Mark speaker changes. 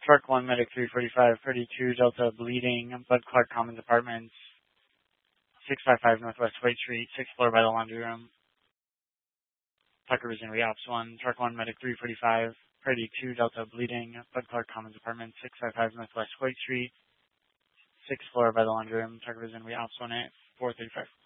Speaker 1: Truck 1, Medic 345, 32, Delta bleeding, Bud Clark Commons Apartments, 655 Northwest White Street, 6th floor by the laundry room. Tucker Vision Reops 1, Truck 1, Medic 345, 32, Delta bleeding, Bud Clark Commons Apartments, 655 Northwest White Street, 6th floor by the laundry room. Tucker Vision Reops 1 at 435.